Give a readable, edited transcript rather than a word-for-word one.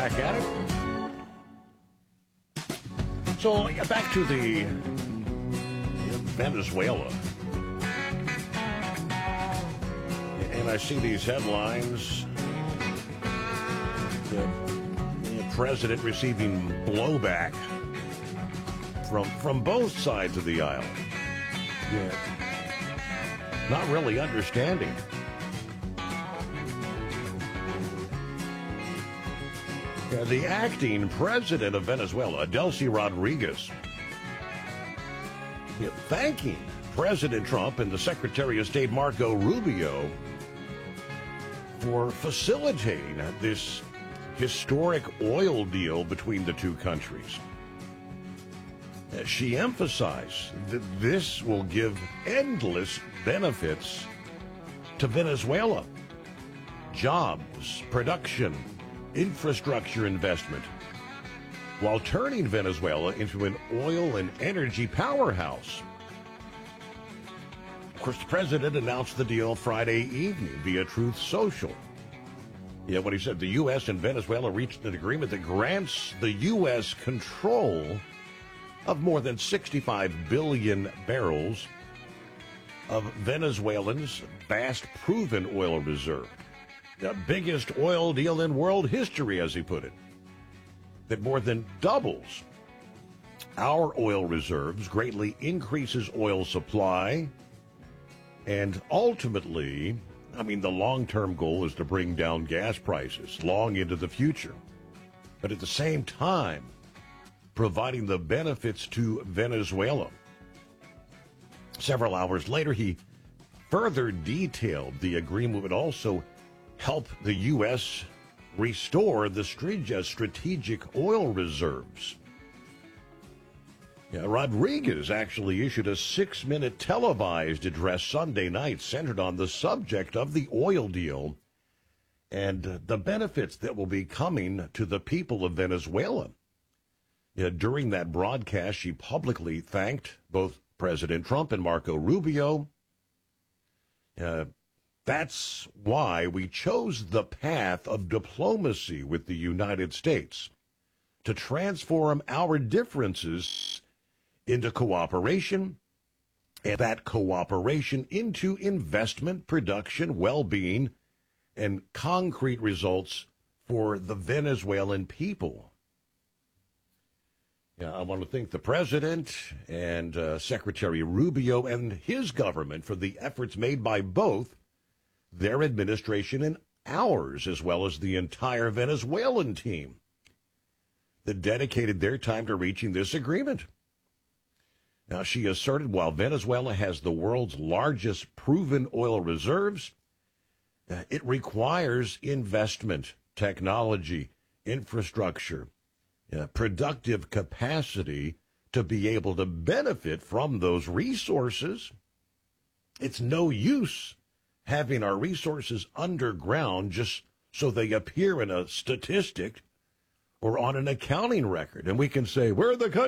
back at it. So, back to the Venezuela. And I see these headlines. The president receiving blowback from both sides of the aisle. Yeah. Not really understanding. The acting president of Venezuela, Delcy Rodriguez, thanking President Trump and the Secretary of State Marco Rubio for facilitating this historic oil deal between the two countries. She emphasized that this will give endless benefits to Venezuela. Jobs, production, infrastructure investment, while turning Venezuela into an oil and energy powerhouse. Of course, the president announced the deal Friday evening via Truth Social. Yeah, when he said the U.S. and Venezuela reached an agreement that grants the U.S. control of more than 65 billion barrels of Venezuelans' vast proven oil reserve. The biggest oil deal in world history, as he put it, that more than doubles our oil reserves, greatly increases oil supply, and ultimately, the long-term goal is to bring down gas prices long into the future. But at the same time, providing the benefits to Venezuela. Several hours later, he further detailed the agreement would also help the U.S. restore the strategic oil reserves. Rodriguez actually issued a 6-minute televised address Sunday night centered on the subject of the oil deal and the benefits that will be coming to the people of Venezuela. During that broadcast, she publicly thanked both President Trump and Marco Rubio. That's why we chose the path of diplomacy with the United States, to transform our differences into cooperation, and that cooperation into investment, production, well-being, and concrete results for the Venezuelan people. I want to thank the president and Secretary Rubio and his government for the efforts made by both their administration and ours, as well as the entire Venezuelan team that dedicated their time to reaching this agreement. Now, she asserted while Venezuela has the world's largest proven oil reserves, it requires investment, technology, infrastructure, productive capacity to be able to benefit from those resources. It's no use having our resources underground just so they appear in a statistic or on an accounting record, and we can say, we're the country